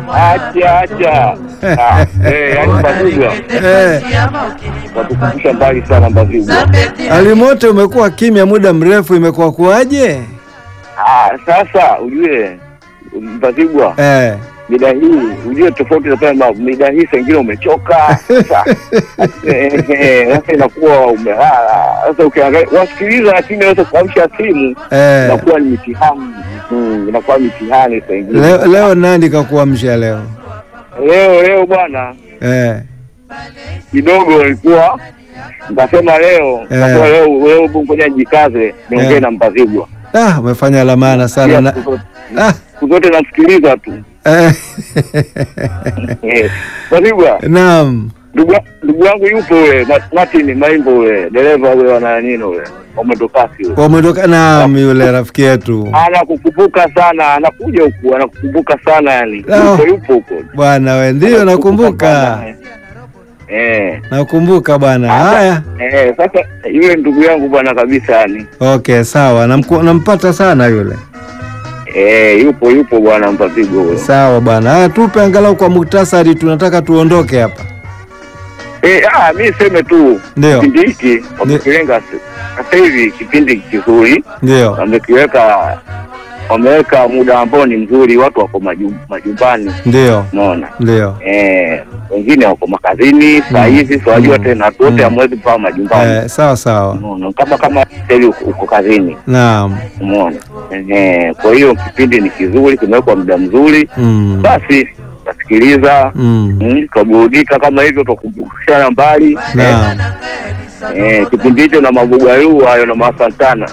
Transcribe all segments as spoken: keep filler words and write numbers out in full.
Acha acha. Ah, eh, yani Mbazigwa. Eh. Watukumbusha mbali sana Mbazigwa. Ali Mote, umekuwa kimya muda mrefu, imekuwa kuaje? Ah, sasa ujue Mbazigwa. Eh. Mida hii ujue tofauti na pale mida hii sengine umechoka. Sasa sasa inakuwa umelala. Sasa ukiangalia wasikiliza lakini unaweza kuamsha simu Eh. inakuwa ni mitihani. Mm, inakuwa mitihani sengine. Leo, leo nani kakuamsha leo? Leo leo bwana. Eh. Kidogo ilikuwa nikasema leo, Eh. nasema leo leo ngoja jikaze niongee Eh. na Mbazigwa. Ah, umefanya la maana sana na ah, kuzote nasikiliza tu. eh. Eh. Mbazigwa. Naam. Ndugu ndugu yangu yupo yule Martin Maimbo yule, dereva yule wana nini yule? Omedokasi yule. Wameondoka. Naam, yule rafiki yetu. Anakukumbuka sana, anakuja huku, anakukumbuka sana yani. Oh. Yupo yupo huko. Bwana wewe ndio nakumbuka. Eh. Nakumbuka bwana. Haya. Eh, sasa yule ndugu yangu bwana kabisa yani. Okay, sawa. Namku, nampata sana yule. Eh, yupo yupo bwana Mbazigwa huyo. Sawa bwana. Haya, tupe angalau kwa muhtasari, tunataka tuondoke hapa. Eh, ah mimi sema tu Ndio. kipindi hiki wamekilenga sasa hivi kipindi kizuri. Ndio. Wamekiweka wameweka muda ambao ni mzuri, watu wako majum, majumbani. Ndio. Unaona? Ndio. Eh, wengine wako makazini, saa hizi sio wajua tena wote hamwezi kwa majumbani. Eh, sawa sawa. Unaona? Kama kama sasa uko, uko kazini. Naam. Umeona? Eh, kwa hiyo kipindi ni kizuri, kimewekwa muda mzuri. Mm. Basi nasikiliza, Mm. mm, kaburudika kama hivyo tukumbushana mbali. Naam. Eh, kipindi hicho na mabugayu hayo na masantana.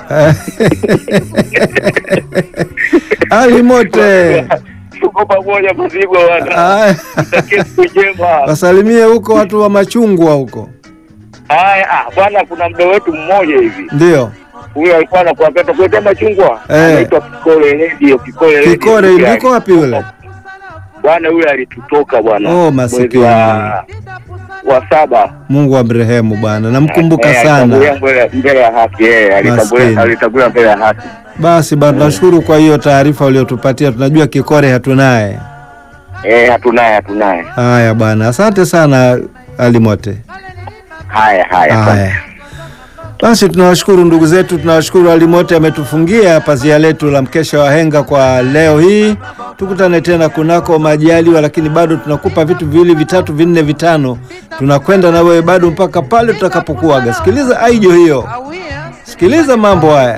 Ali Mote. Tuko pamoja Mbazigwa bwana. Nitakie siku njema. Wasalimie huko watu wa machungwa huko. Haya, ah bwana, kuna mdau wetu mmoja hivi. Ndio. Huyo alikuwa anakuambia tukulete machungwa. Eh. Anaitwa Kikole Radio, Kikole Radio. Kikore yuko wapi yule? Bwana yule alitutoka bwana. Oh, masikini. Wa, wa saba. Mungu amrehemu bwana. Namkumbuka Eh, sana. alitangulia mbele ya haki yeye, alitangulia alitangulia mbele ya haki. Basi bwana, tunashukuru kwa hiyo taarifa uliyotupatia. Tunajua Kikore hatunaye. Eh, hatunaye hatunaye. Haya bwana, asante sana Ali Mote. Haya haya. Haya. Basi tunawashukuru ndugu zetu, tunawashukuru Ali Mote ametufungia pazia letu la mkesha wa henga kwa leo hii. Tukutane tena kunako majaliwa, lakini bado tunakupa vitu viwili vitatu vinne vitano. Tunakwenda na wewe bado mpaka pale tutakapokuaga. Sikiliza aijo hiyo. Sikiliza mambo haya.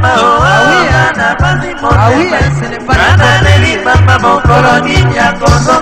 Awia.